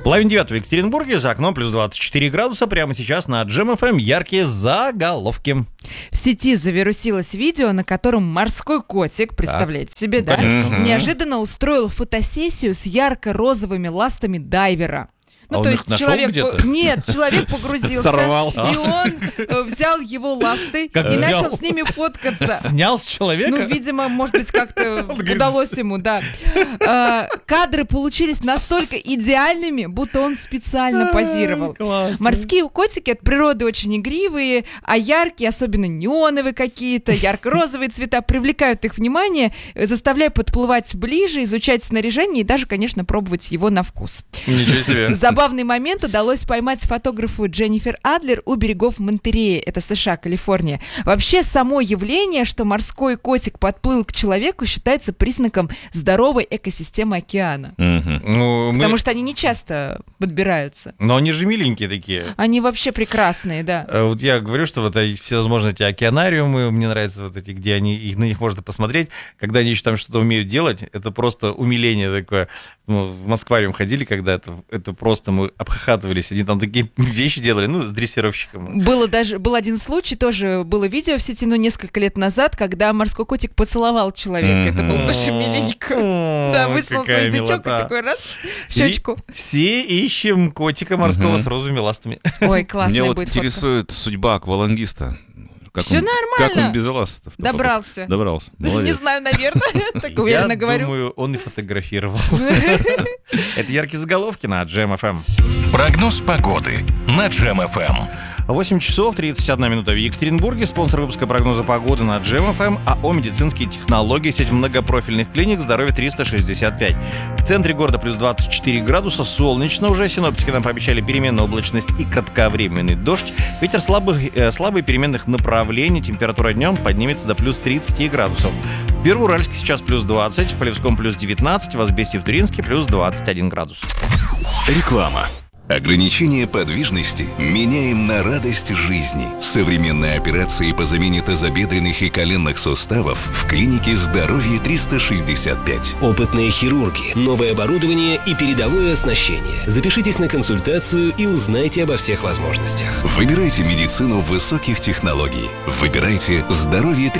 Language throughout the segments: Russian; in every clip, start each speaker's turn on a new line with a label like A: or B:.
A: Половина 9 в Екатеринбурге, за окном плюс 24 градуса. Прямо сейчас на Джем ФМ яркие заголовки.
B: В сети завирусилось видео, на котором морской котик, представляете себе, да? Неожиданно устроил фотосессию с ярко-розовыми ластами дайвера.
A: А он их нашел где-то?
B: Нет, человек погрузился,
A: Сорвал.
B: и он взял его ласты и начал с ними фоткаться.
A: Снял с человека?
B: Ну, видимо, может быть, как-то удалось ему, да. Кадры получились настолько идеальными, будто он специально позировал.
A: Классно.
B: Морские котики от природы очень игривые, а яркие, особенно неоновые какие-то, ярко-розовые цвета привлекают их внимание, заставляя подплывать ближе, изучать снаряжение и даже, конечно, пробовать его на вкус.
A: Ничего себе.
B: Забавный момент удалось поймать фотографу Дженнифер Адлер у берегов Монтерея, это США, Калифорния. Вообще, само явление, что морской котик подплыл к человеку, считается признаком здоровой экосистемы океана. Потому что они не часто подбираются.
A: Но они же миленькие такие.
B: Они вообще прекрасные, да.
A: Вот я говорю, что вот всевозможные эти океанариумы, мне нравятся вот эти, где на них можно посмотреть, когда они еще там что-то умеют делать, это просто умиление такое. Мы в Москвариум ходили когда-то, это просто мы обхахатывались, они там такие вещи делали, с дрессировщиком.
B: Был один случай, тоже было видео в сети, несколько лет назад, когда морской котик поцеловал человека. Это было очень миленько. Да, высунул свой язычок и такой раз в щечку.
A: Все ищем котика морского с розовыми ластами.
B: Ой, классная
C: Меня
B: будет
C: интересует судьба аквалангиста.
B: Все нормально.
C: Как он без ластов?
B: Добрался.
C: Молодец.
B: Не знаю, наверное, так уверенно говорю.
A: Я думаю, он и фотографировал. Это яркие заголовки на Джем ФМ.
D: Прогноз погоды на Джем ФМ.
A: 8 часов 31 минута в Екатеринбурге. Спонсор выпуска прогноза погоды на Джем ФМ. АО «Медицинские технологии», сеть многопрофильных клиник «Здоровье 365». В центре города плюс 24 градуса, солнечно уже. Синоптики нам пообещали переменную облачность и кратковременный дождь. Ветер слабый переменных направлений. Температура днем поднимется до плюс 30 градусов. В Первоуральске сейчас плюс 20, в Полевском плюс 19, в Азбесте и в Туринске плюс 21 градус.
D: Реклама. Ограничение подвижности меняем на радость жизни. Современные операции по замене тазобедренных и коленных суставов в клинике «Здоровье 365».
E: Опытные хирурги, новое оборудование и передовое оснащение. Запишитесь на консультацию и узнайте обо всех возможностях.
D: Выбирайте медицину высоких технологий. Выбирайте «Здоровье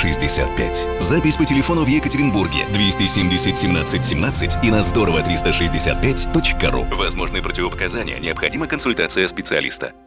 D: 365». Запись по телефону в Екатеринбурге 270 17 17 и на здорово365.ру. Возможны противопоказания. Необходима консультация специалиста.